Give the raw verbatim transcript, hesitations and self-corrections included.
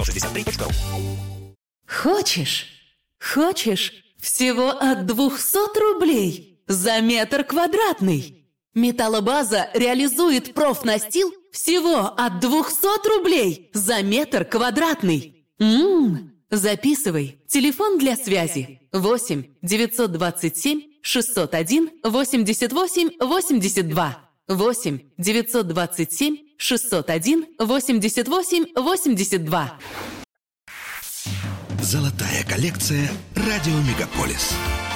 шестьдесят три точка ру. Хочешь? Хочешь? Всего от двухсот рублей за метр квадратный. Металлобаза реализует профнастил всего от двухсот рублей за метр квадратный. Ммм, записывай. Телефон для связи восемь девятьсот двадцать семь шестьсот один восемьдесят восемь восемьдесят два. восемь девятьсот двадцать семь шестьсот один восемьдесят восемь восемьдесят два. Золотая коллекция «Радио Мегаполис».